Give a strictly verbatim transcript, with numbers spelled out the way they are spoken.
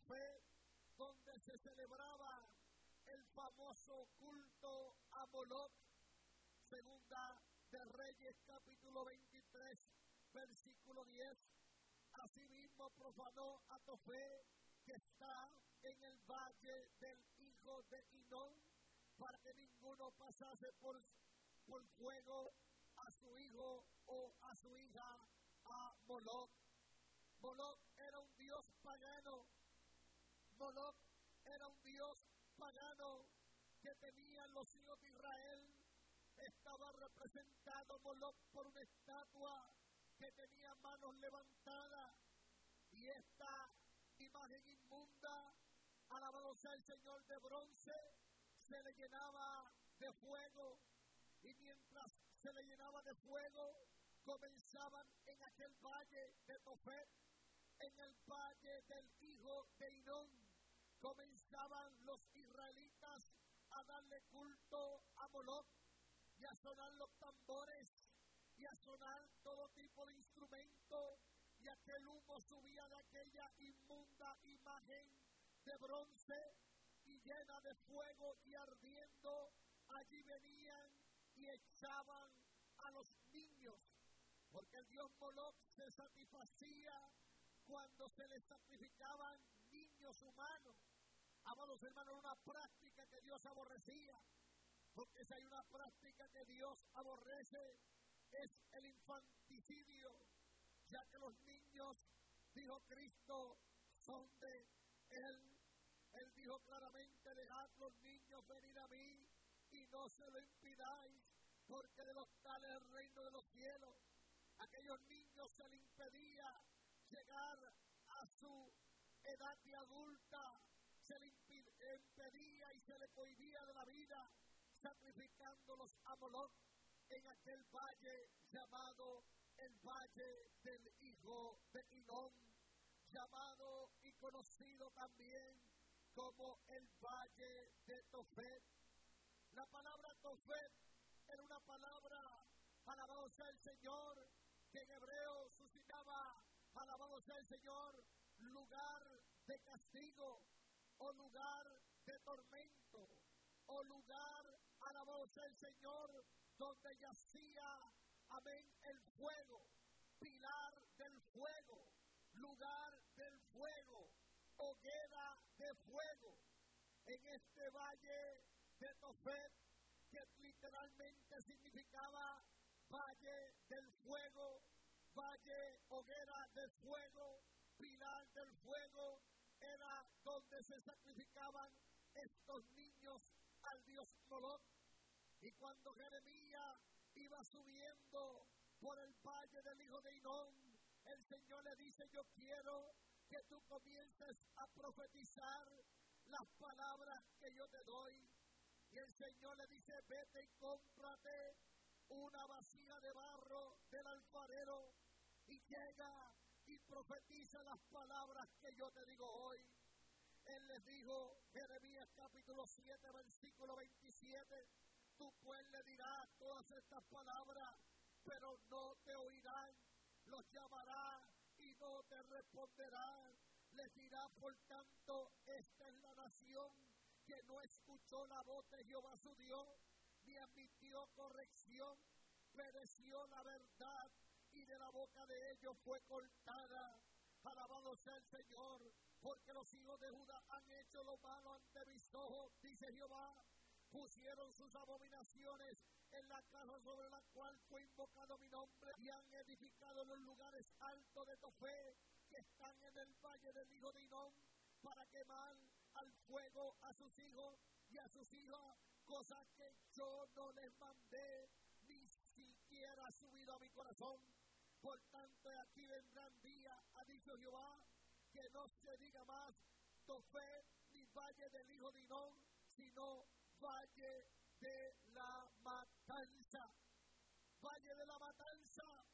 Tofet, donde se celebraba el famoso culto a Moloc. Segunda de Reyes, capítulo veintitrés, versículo diez. Asimismo profanó a Tofet, que está en el valle del hijo de Hinón, para que ninguno pasase por, por fuego a su hijo o a su hija a Moloc. Moloc era un dios pagano. Moloc era un dios pagano que tenían los hijos de Israel. Estaba representado Moloc por una estatua que tenía manos levantadas, y esta imagen inmunda, alabado sea el Señor, de bronce, se le llenaba de fuego, y mientras se le llenaba de fuego, comenzaban en aquel valle de Tofet, en el valle del hijo de Hinón, comenzaban los israelitas a darle culto a Moloc, y a sonar los tambores, y a sonar todo tipo de instrumentos, y aquel humo subía de aquella inmunda imagen de bronce, y llena de fuego y ardiendo. Allí venían y echaban a los niños, porque el dios Moloc se satisfacía cuando se les sacrificaban niños humanos. Amados hermanos, una práctica que Dios aborrecía, porque si hay una práctica que Dios aborrece, es el infanticidio, ya que los niños, dijo Cristo, son de Él. Él dijo claramente: dejad los niños venir a mí y no se lo impidáis, porque de los tales es el reino de los cielos. Aquellos niños se les impedía llegar a su edad de adulta, se les impedía y se les cohibía de la vida, sacrificándolos a Moloc en aquel valle llamado el Valle del Hijo de Hinón, llamado y conocido también como el Valle de Tofet. La palabra Tofet era una palabra, alabado sea el Señor, que en hebreo suscitaba, alabado sea el Señor, lugar de castigo, o lugar de tormento, o lugar, alabado sea el Señor, donde yacía, amén, el fuego, pilar del fuego, lugar del fuego, hoguera de fuego. En este valle de Tofet, que literalmente significaba valle del fuego, valle, hoguera de fuego, pilar del fuego, era donde se sacrificaban estos niños al dios Moloc. Y cuando Jeremías iba subiendo por el valle del hijo de Hinón, el Señor le dice: yo quiero que tú comiences a profetizar las palabras que yo te doy. Y el Señor le dice: vete y cómprate una vasija de barro del alfarero y llega y profetiza las palabras que yo te digo hoy. Él les dijo, Jeremías capítulo siete, versículo veintisiete, tú pues le dirás todas estas palabras, pero no te oirán, los llamará y no te responderán. Les dirá, por tanto, esta es la nación que no escuchó la voz de Jehová su Dios, ni admitió corrección, pereció la verdad, y de la boca de ellos fue cortada. Alabado sea el Señor, porque los hijos de Judá han hecho lo malo ante mis ojos, dice Jehová. Pusieron sus abominaciones en la casa sobre la cual fue invocado mi nombre, y han edificado los lugares altos de Tofet, que están en el valle del hijo de Hinón, para quemar al fuego a sus hijos y a sus hijas, cosa que yo no les mandé, ni siquiera ha subido a mi corazón. Por tanto, aquí vendrán días, ha dicho Jehová, que no se diga más Tofet ni valle del hijo de Hinón, sino valle de la matanza. Valle de la matanza,